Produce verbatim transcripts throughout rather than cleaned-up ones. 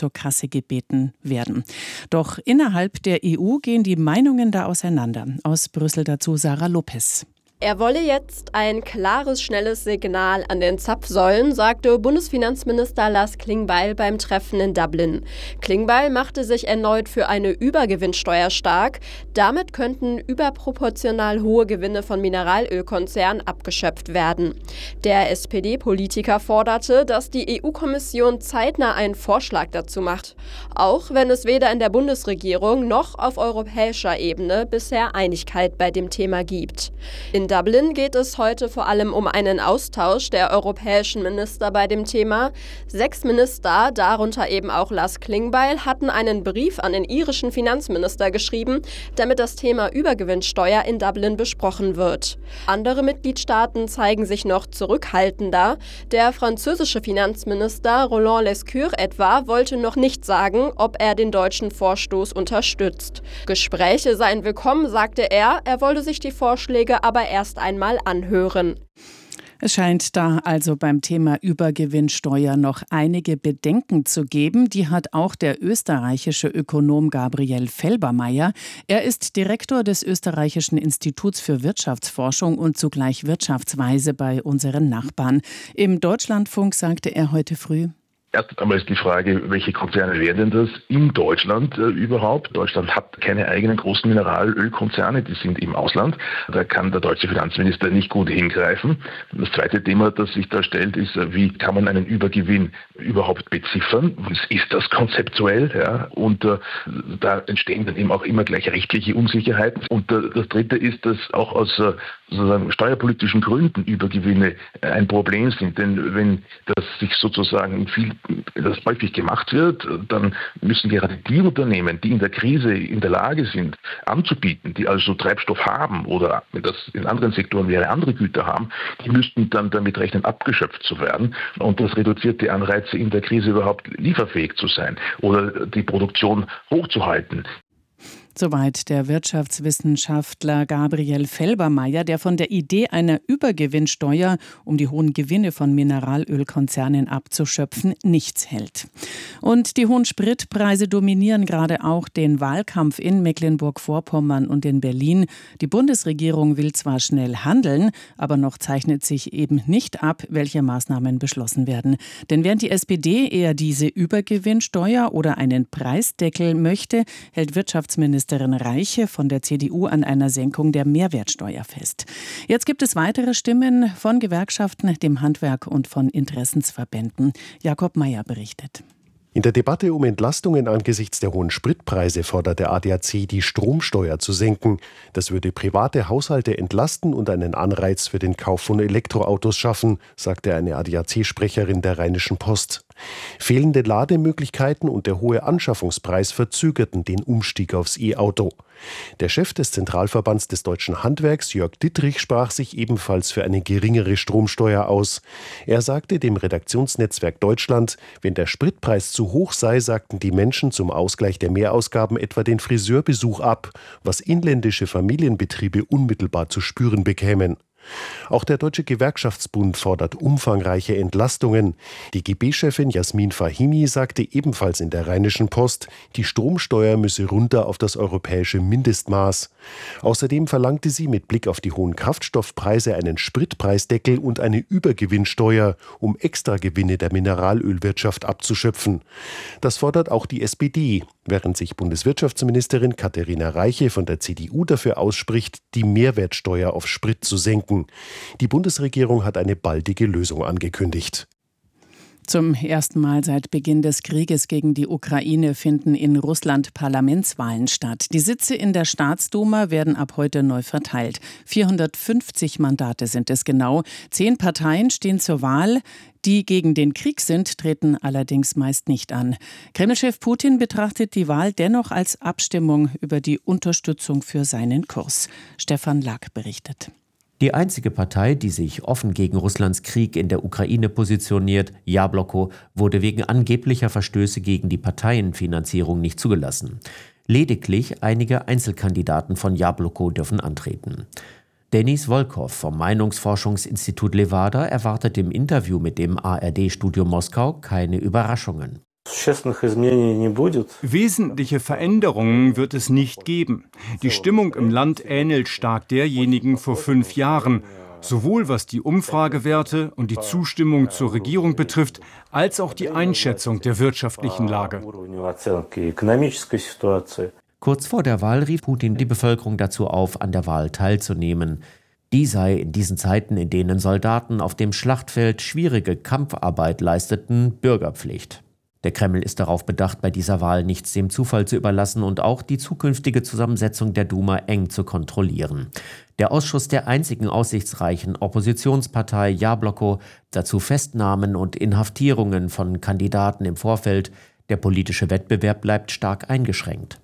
zur Kasse gebeten werden. Doch innerhalb der E U gehen die Meinungen da auseinander. Aus Brüssel dazu Sarah Lopez. Er wolle jetzt ein klares, schnelles Signal an den Zapfsäulen, sagte Bundesfinanzminister Lars Klingbeil beim Treffen in Dublin. Klingbeil machte sich erneut für eine Übergewinnsteuer stark. Damit könnten überproportional hohe Gewinne von Mineralölkonzernen abgeschöpft werden. Der S P D-Politiker forderte, dass die E U-Kommission zeitnah einen Vorschlag dazu macht, auch wenn es weder in der Bundesregierung noch auf europäischer Ebene bisher Einigkeit bei dem Thema gibt. In Dublin geht es heute vor allem um einen Austausch der europäischen Minister bei dem Thema. Sechs Minister, darunter eben auch Lars Klingbeil, hatten einen Brief an den irischen Finanzminister geschrieben, damit das Thema Übergewinnsteuer in Dublin besprochen wird. Andere Mitgliedstaaten zeigen sich noch zurückhaltender. Der französische Finanzminister Roland Lescure etwa wollte noch nicht sagen, ob er den deutschen Vorstoß unterstützt. Gespräche seien willkommen, sagte er. Er wollte sich die Vorschläge aber erst erst einmal anhören. Es scheint da also beim Thema Übergewinnsteuer noch einige Bedenken zu geben. Die hat auch der österreichische Ökonom Gabriel Felbermayr. Er ist Direktor des Österreichischen Instituts für Wirtschaftsforschung und zugleich Wirtschaftsweise bei unseren Nachbarn. Im Deutschlandfunk sagte er heute früh: Erst einmal ist die Frage, welche Konzerne wären denn das in Deutschland äh, überhaupt? Deutschland hat keine eigenen großen Mineralölkonzerne, die sind im Ausland. Da kann der deutsche Finanzminister nicht gut hingreifen. Das zweite Thema, das sich da stellt, ist, äh, wie kann man einen Übergewinn überhaupt beziffern? Was ist das konzeptuell? Ja? Und äh, da entstehen dann eben auch immer gleich rechtliche Unsicherheiten. Und äh, das dritte ist, dass auch aus äh, sozusagen steuerpolitischen Gründen Übergewinne äh, ein Problem sind. Denn wenn das sich sozusagen in viel das häufig gemacht wird, dann müssen gerade die Unternehmen, die in der Krise in der Lage sind, anzubieten, die also Treibstoff haben oder, wenn das in anderen Sektoren wäre, andere Güter haben, die müssten dann damit rechnen, abgeschöpft zu werden. Und das reduziert die Anreize, in der Krise überhaupt lieferfähig zu sein oder die Produktion hochzuhalten. Soweit der Wirtschaftswissenschaftler Gabriel Felbermayr, der von der Idee einer Übergewinnsteuer, um die hohen Gewinne von Mineralölkonzernen abzuschöpfen, nichts hält. Und die hohen Spritpreise dominieren gerade auch den Wahlkampf in Mecklenburg-Vorpommern und in Berlin. Die Bundesregierung will zwar schnell handeln, aber noch zeichnet sich eben nicht ab, welche Maßnahmen beschlossen werden. Denn während die S P D eher diese Übergewinnsteuer oder einen Preisdeckel möchte, hält Wirtschaftsminister Ministerin Reiche von der C D U an einer Senkung der Mehrwertsteuer fest. Jetzt gibt es weitere Stimmen von Gewerkschaften, dem Handwerk und von Interessensverbänden. Jakob Meyer berichtet. In der Debatte um Entlastungen angesichts der hohen Spritpreise fordert der A D A C, die Stromsteuer zu senken. Das würde private Haushalte entlasten und einen Anreiz für den Kauf von Elektroautos schaffen, sagte eine A D A C-Sprecherin der Rheinischen Post. Fehlende Lademöglichkeiten und der hohe Anschaffungspreis verzögerten den Umstieg aufs E-Auto. Der Chef des Zentralverbands des deutschen Handwerks, Jörg Dittrich, sprach sich ebenfalls für eine geringere Stromsteuer aus. Er sagte dem Redaktionsnetzwerk Deutschland, wenn der Spritpreis zu hoch sei, sagten die Menschen zum Ausgleich der Mehrausgaben etwa den Friseurbesuch ab, was inländische Familienbetriebe unmittelbar zu spüren bekämen. Auch der Deutsche Gewerkschaftsbund fordert umfangreiche Entlastungen. Die G B-Chefin Jasmin Fahimi sagte ebenfalls in der Rheinischen Post, die Stromsteuer müsse runter auf das europäische Mindestmaß. Außerdem verlangte sie mit Blick auf die hohen Kraftstoffpreise einen Spritpreisdeckel und eine Übergewinnsteuer, um Extragewinne der Mineralölwirtschaft abzuschöpfen. Das fordert auch die S P D, während sich Bundeswirtschaftsministerin Katharina Reiche von der C D U dafür ausspricht, die Mehrwertsteuer auf Sprit zu senken. Die Bundesregierung hat eine baldige Lösung angekündigt. Zum ersten Mal seit Beginn des Krieges gegen die Ukraine finden in Russland Parlamentswahlen statt. Die Sitze in der Staatsduma werden ab heute neu verteilt. vierhundertfünfzig Mandate sind es genau. Zehn Parteien stehen zur Wahl. Die gegen den Krieg sind, treten allerdings meist nicht an. Kremlchef Putin betrachtet die Wahl dennoch als Abstimmung über die Unterstützung für seinen Kurs. Stefan Lack berichtet. Die einzige Partei, die sich offen gegen Russlands Krieg in der Ukraine positioniert, Jabloko, wurde wegen angeblicher Verstöße gegen die Parteienfinanzierung nicht zugelassen. Lediglich einige Einzelkandidaten von Jabloko dürfen antreten. Denis Volkov vom Meinungsforschungsinstitut Levada erwartet im Interview mit dem A R D-Studio Moskau keine Überraschungen. Wesentliche Veränderungen wird es nicht geben. Die Stimmung im Land ähnelt stark derjenigen vor fünf Jahren, sowohl was die Umfragewerte und die Zustimmung zur Regierung betrifft, als auch die Einschätzung der wirtschaftlichen Lage. Kurz vor der Wahl rief Putin die Bevölkerung dazu auf, an der Wahl teilzunehmen. Die sei in diesen Zeiten, in denen Soldaten auf dem Schlachtfeld schwierige Kampfarbeit leisteten, Bürgerpflicht. Der Kreml ist darauf bedacht, bei dieser Wahl nichts dem Zufall zu überlassen und auch die zukünftige Zusammensetzung der Duma eng zu kontrollieren. Der Ausschuss der einzigen aussichtsreichen Oppositionspartei Jabloko, dazu Festnahmen und Inhaftierungen von Kandidaten im Vorfeld. Der politische Wettbewerb bleibt stark eingeschränkt.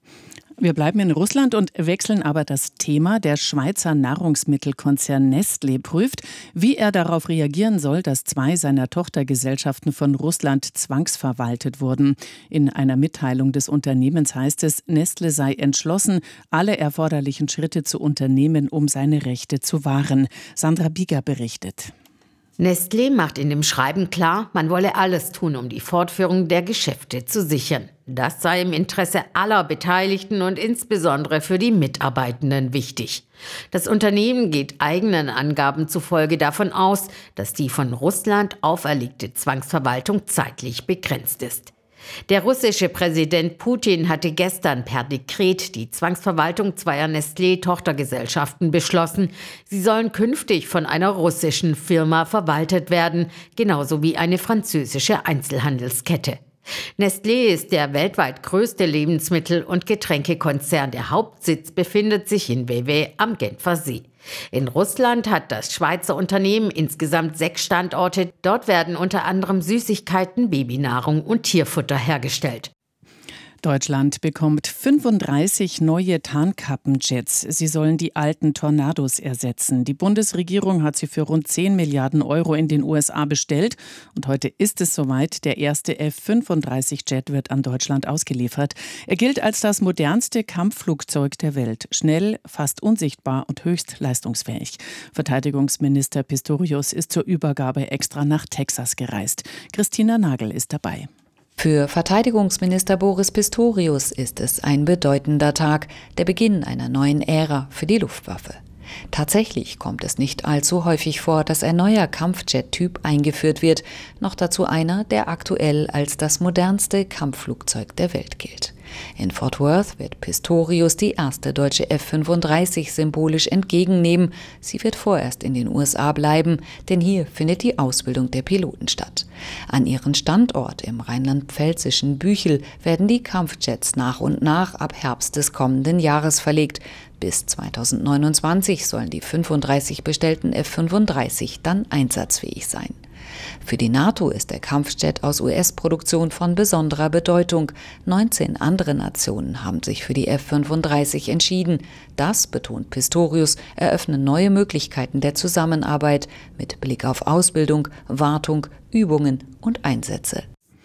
Wir bleiben in Russland und wechseln aber das Thema. Der Schweizer Nahrungsmittelkonzern Nestlé prüft, wie er darauf reagieren soll, dass zwei seiner Tochtergesellschaften von Russland zwangsverwaltet wurden. In einer Mitteilung des Unternehmens heißt es, Nestlé sei entschlossen, alle erforderlichen Schritte zu unternehmen, um seine Rechte zu wahren. Sandra Bieger berichtet. Nestlé macht in dem Schreiben klar, man wolle alles tun, um die Fortführung der Geschäfte zu sichern. Das sei im Interesse aller Beteiligten und insbesondere für die Mitarbeitenden wichtig. Das Unternehmen geht eigenen Angaben zufolge davon aus, dass die von Russland auferlegte Zwangsverwaltung zeitlich begrenzt ist. Der russische Präsident Putin hatte gestern per Dekret die Zwangsverwaltung zweier Nestlé-Tochtergesellschaften beschlossen. Sie sollen künftig von einer russischen Firma verwaltet werden, genauso wie eine französische Einzelhandelskette. Nestlé ist der weltweit größte Lebensmittel- und Getränkekonzern. Der Hauptsitz befindet sich in Vevey am Genfer See. In Russland hat das Schweizer Unternehmen insgesamt sechs Standorte. Dort werden unter anderem Süßigkeiten, Babynahrung und Tierfutter hergestellt. Deutschland bekommt fünfunddreißig neue Tarnkappenjets. Sie sollen die alten Tornados ersetzen. Die Bundesregierung hat sie für rund zehn Milliarden Euro in den U S A bestellt. Und heute ist es soweit. Der erste F fünfunddreißig Jet wird an Deutschland ausgeliefert. Er gilt als das modernste Kampfflugzeug der Welt. Schnell, fast unsichtbar und höchst leistungsfähig. Verteidigungsminister Pistorius ist zur Übergabe extra nach Texas gereist. Christina Nagel ist dabei. Für Verteidigungsminister Boris Pistorius ist es ein bedeutender Tag, der Beginn einer neuen Ära für die Luftwaffe. Tatsächlich kommt es nicht allzu häufig vor, dass ein neuer Kampfjet-Typ eingeführt wird, noch dazu einer, der aktuell als das modernste Kampfflugzeug der Welt gilt. In Fort Worth wird Pistorius die erste deutsche F fünfunddreißig symbolisch entgegennehmen. Sie wird vorerst in den U S A bleiben, denn hier findet die Ausbildung der Piloten statt. An ihren Standort im rheinland-pfälzischen Büchel werden die Kampfjets nach und nach ab Herbst des kommenden Jahres verlegt. Bis zweitausendneunundzwanzig sollen die fünfunddreißig bestellten F fünfunddreißig dann einsatzfähig sein. Für die NATO ist der Kampfjet aus U S-Produktion von besonderer Bedeutung. neunzehn andere Nationen haben sich für die F fünfunddreißig entschieden. Das, betont Pistorius, eröffnet neue Möglichkeiten der Zusammenarbeit mit Blick auf Ausbildung, Wartung, Übungen und Einsätze.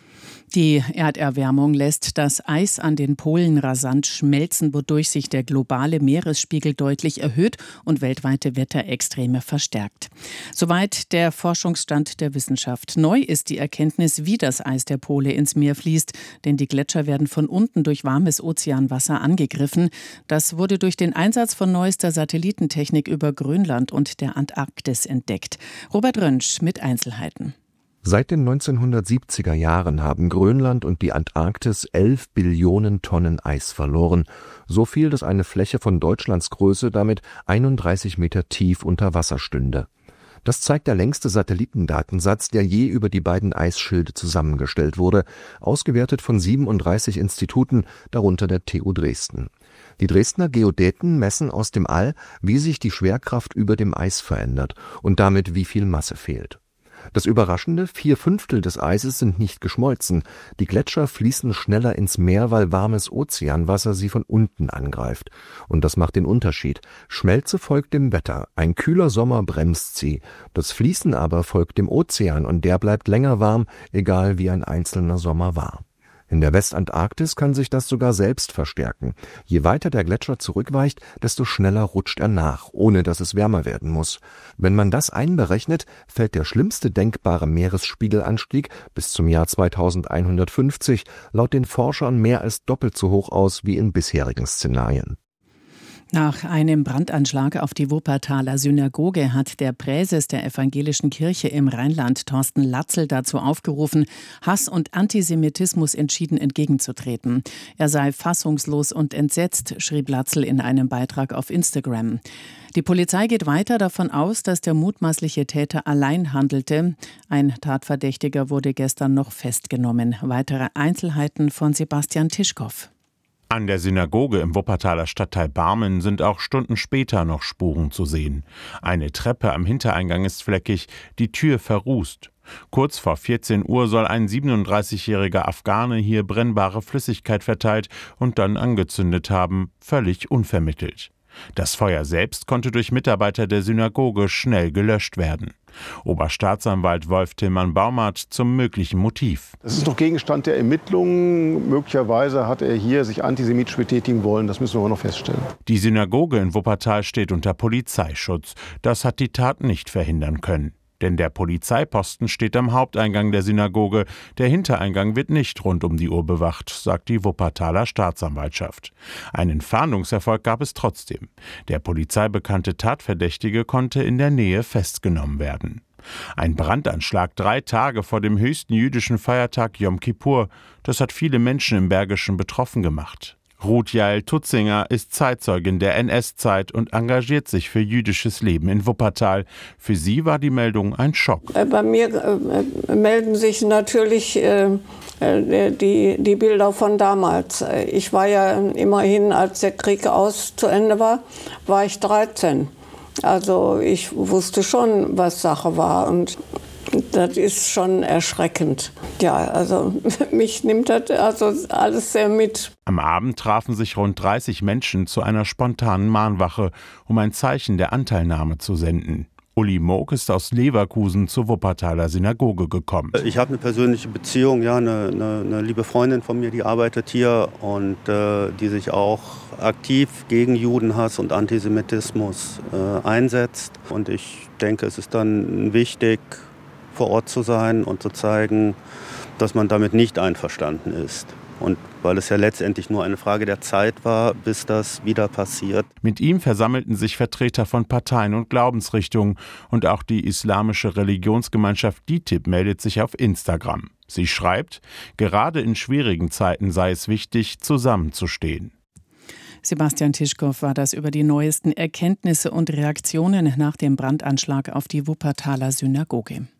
Die Erderwärmung lässt das Eis an den Polen rasant schmelzen, wodurch sich der globale Meeresspiegel deutlich erhöht und weltweite Wetterextreme verstärkt. Soweit der Forschungsstand der Wissenschaft. Neu ist die Erkenntnis, wie das Eis der Pole ins Meer fließt, denn die Gletscher werden von unten durch warmes Ozeanwasser angegriffen. Das wurde durch den Einsatz von neuester Satellitentechnik über Grönland und der Antarktis entdeckt. Robert Rönsch mit Einzelheiten. Seit den neunzehnhundertsiebziger Jahren haben Grönland und die Antarktis elf Billionen Tonnen Eis verloren. So viel, dass eine Fläche von Deutschlands Größe damit einunddreißig Meter tief unter Wasser stünde. Das zeigt der längste Satellitendatensatz, der je über die beiden Eisschilde zusammengestellt wurde, ausgewertet von siebenunddreißig Instituten, darunter der T U Dresden. Die Dresdner Geodäten messen aus dem All, wie sich die Schwerkraft über dem Eis verändert und damit wie viel Masse fehlt. Das Überraschende, vier Fünftel des Eises sind nicht geschmolzen. Die Gletscher fließen schneller ins Meer, weil warmes Ozeanwasser sie von unten angreift. Und das macht den Unterschied. Schmelze folgt dem Wetter. Ein kühler Sommer bremst sie. Das Fließen aber folgt dem Ozean und der bleibt länger warm, egal wie ein einzelner Sommer war. In der Westantarktis kann sich das sogar selbst verstärken. Je weiter der Gletscher zurückweicht, desto schneller rutscht er nach, ohne dass es wärmer werden muss. Wenn man das einberechnet, fällt der schlimmste denkbare Meeresspiegelanstieg bis zum Jahr zweitausendeinhundertfünfzig laut den Forschern mehr als doppelt so hoch aus wie in bisherigen Szenarien. Nach einem Brandanschlag auf die Wuppertaler Synagoge hat der Präses der evangelischen Kirche im Rheinland, Thorsten Latzel, dazu aufgerufen, Hass und Antisemitismus entschieden entgegenzutreten. Er sei fassungslos und entsetzt, schrieb Latzel in einem Beitrag auf Instagram. Die Polizei geht weiter davon aus, dass der mutmaßliche Täter allein handelte. Ein Tatverdächtiger wurde gestern noch festgenommen. Weitere Einzelheiten von Sebastian Tischkow. An der Synagoge im Wuppertaler Stadtteil Barmen sind auch Stunden später noch Spuren zu sehen. Eine Treppe am Hintereingang ist fleckig, die Tür verrußt. Kurz vor vierzehn Uhr soll ein siebenunddreißigjähriger Afghane hier brennbare Flüssigkeit verteilt und dann angezündet haben, völlig unvermittelt. Das Feuer selbst konnte durch Mitarbeiter der Synagoge schnell gelöscht werden. Oberstaatsanwalt Wolf Tillmann-Baumert zum möglichen Motiv. Das ist noch Gegenstand der Ermittlungen. Möglicherweise hat er hier sich antisemitisch betätigen wollen. Das müssen wir aber noch feststellen. Die Synagoge in Wuppertal steht unter Polizeischutz. Das hat die Tat nicht verhindern können. Denn der Polizeiposten steht am Haupteingang der Synagoge. Der Hintereingang wird nicht rund um die Uhr bewacht, sagt die Wuppertaler Staatsanwaltschaft. Einen Fahndungserfolg gab es trotzdem. Der polizeibekannte Tatverdächtige konnte in der Nähe festgenommen werden. Ein Brandanschlag drei Tage vor dem höchsten jüdischen Feiertag Jom Kippur. Das hat viele Menschen im Bergischen betroffen gemacht. Ruth Jael Tutzinger ist Zeitzeugin der N S-Zeit und engagiert sich für jüdisches Leben in Wuppertal. Für sie war die Meldung ein Schock. Bei mir äh, melden sich natürlich äh, die, die Bilder von damals. Ich war ja immerhin, als der Krieg aus zu Ende war, war ich dreizehn. Also ich wusste schon, was Sache war, und das ist schon erschreckend. Ja, also mich nimmt das also alles sehr mit. Am Abend trafen sich rund dreißig Menschen zu einer spontanen Mahnwache, um ein Zeichen der Anteilnahme zu senden. Uli Moog ist aus Leverkusen zur Wuppertaler Synagoge gekommen. Ich habe eine persönliche Beziehung, ja, eine, eine, eine liebe Freundin von mir, die arbeitet hier und äh, die sich auch aktiv gegen Judenhass und Antisemitismus äh, einsetzt. Und ich denke, es ist dann wichtig, vor Ort zu sein und zu zeigen, dass man damit nicht einverstanden ist. Und weil es ja letztendlich nur eine Frage der Zeit war, bis das wieder passiert. Mit ihm versammelten sich Vertreter von Parteien und Glaubensrichtungen. Und auch die islamische Religionsgemeinschaft D I T I B meldet sich auf Instagram. Sie schreibt, gerade in schwierigen Zeiten sei es wichtig, zusammenzustehen. Sebastian Tischkow war das über die neuesten Erkenntnisse und Reaktionen nach dem Brandanschlag auf die Wuppertaler Synagoge.